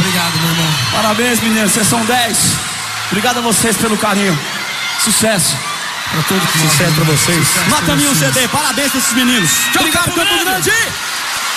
Obrigado, meu irmão. Parabéns, meninos, vocês são 10. Obrigado a vocês pelo carinho. Sucesso. Pra todos que Sucesso pra vocês. Sucesso Mata-me um CD, parabéns pra esses meninos. Obrigado, Campo Grande.